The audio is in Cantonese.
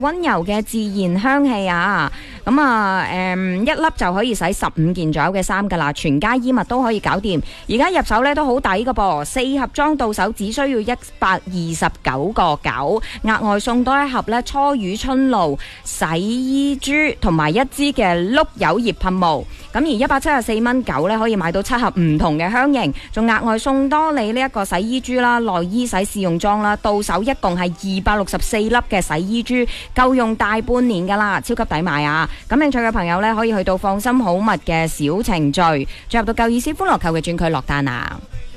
溫柔嘅自然香氣啊，咁啊，一粒就可以洗15件左右嘅衫噶啦，全家衣物都可以搞掂。而家入手咧都好抵噶噃，4盒裝到手只需要129.9，額外送多一盒咧初乳春露洗衣珠同埋一支嘅碌柚葉噴霧。咁而174.9蚊咧可以買到7盒唔同嘅香型，仲額外送多你呢一個洗衣珠啦、內衣洗試用裝啦，到手一共係264粒嘅洗衣珠。夠用大半年噶啦，超級抵買啊！感興趣嘅朋友呢，可以去到放心好物嘅小程序，進入到夠意思歡樂購嘅專區落單啊！